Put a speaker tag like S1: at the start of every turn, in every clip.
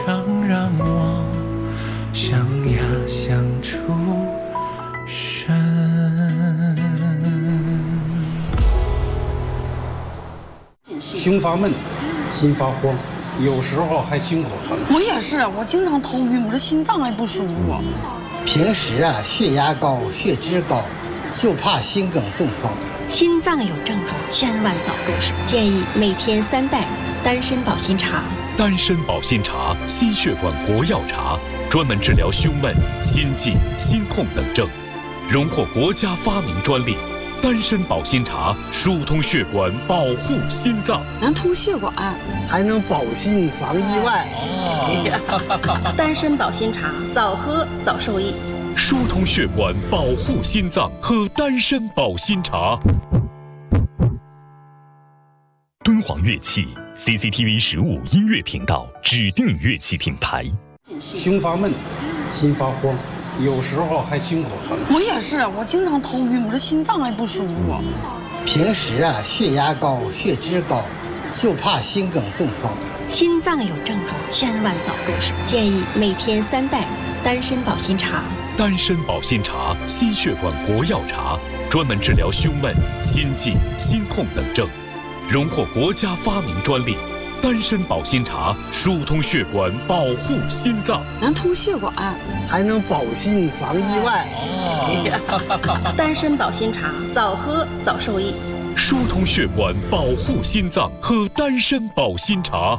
S1: 常让我想呀想出神。
S2: 胸发闷，心发慌，有时候还心口疼。
S3: 我也是，我经常头晕，我这心脏还不舒服。
S4: 平时血压高、血脂高，就怕心梗中风。
S5: 心脏有症状，千万早入手。建议每天3袋丹参保心茶。
S6: 丹参保心茶，心血管国药茶，专门治疗胸闷、心悸、心痛等症，荣获国家发明专利。丹参保心茶疏通血管，保护心脏，
S3: 能通血管，
S4: 还能保心防意外。
S5: 丹参保心茶，早喝早受益。
S6: 疏通血管，保护心脏，喝丹参保心茶。敦煌乐器 CCTV 15音乐频道指定乐器品牌。
S2: 胸发闷，心发慌，有时候还心口疼。
S3: 我也是，我经常头晕，我这心脏还不舒服。
S4: 平时血压高、血脂高，就怕心梗中风。
S5: 心脏有症状，千万早入手。建议每天3袋丹参保心茶。
S6: 丹参保心茶，心血管国药茶，专门治疗胸闷、心悸、心痛等症，荣获国家发明专利。丹参保心茶疏通血管，保护心脏，
S3: 能通血管，
S4: 还能保心防意外。
S5: 丹参保心茶，早喝早受益。
S6: 疏通血管，保护心脏，喝丹参保心茶。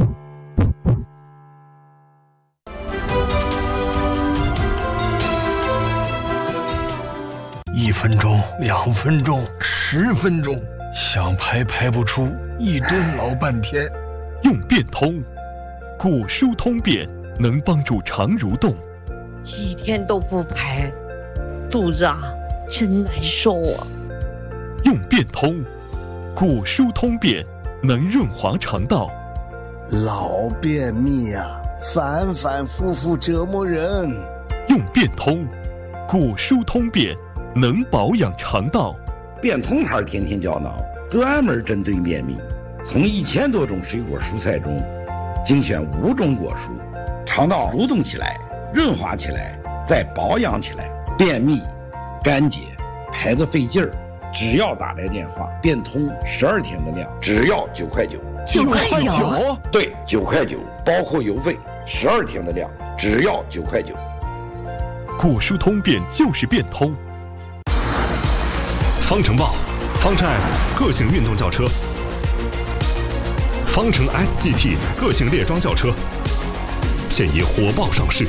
S7: 1分钟、2分钟、10分钟，想排不出，一蹲老半天。
S6: 用变通，骨疏通便能帮助肠蠕动。
S8: 几天都不排，肚子真难受啊。
S6: 用变通，骨疏通便能润滑肠道。
S7: 老便秘反反复复折磨人。
S6: 用变通，骨疏通便能保养肠道。
S9: 变通牌天天胶囊专门针对便秘，从1000多种水果蔬菜中精选5种果蔬，肠道蠕动起来，润滑起来，再保养起来。便秘、干结、排得费劲儿，只要打来电话，变通12天的量，只要9块9。
S6: 9块9？
S9: 对，9块9，包括邮费，12天的量，只要9块9。
S6: 骨疏通便就是变通。
S10: 方程豹、方程 S 个性运动轿车，方程 SGT 个性列装轿车，现已火爆上市。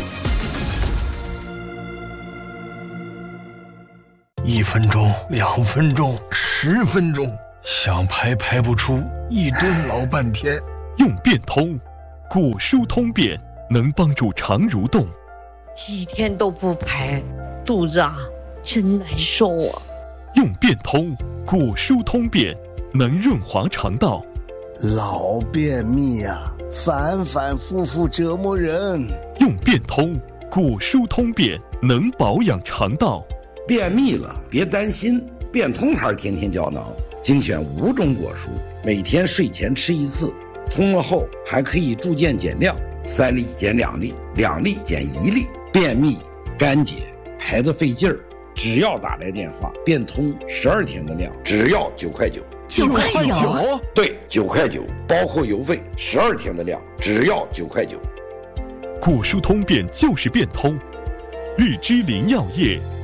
S7: 1分钟、2分钟、10分钟，想排不出，一蹲老半天。
S6: 用变通，骨疏通便能帮助肠蠕动。
S8: 几天都不排，肚子真难受啊。
S6: 用变通，骨疏通便能润滑肠道。
S7: 老便秘反反复复折磨人。
S6: 用变通，骨疏通便能保养肠道。
S9: 便秘了别担心，变通牌天天胶囊精选5种果蔬，每天睡前吃1次，通了后还可以逐渐减量，3粒减2粒，2粒减1粒。便秘、干结、排得费劲儿，只要打来电话，变通12天的量，只要9块9。
S6: 9块9？
S9: 对，9块9，包括邮费，12天的量，只要9块9。
S6: 骨疏通便就是变通。绿之林药业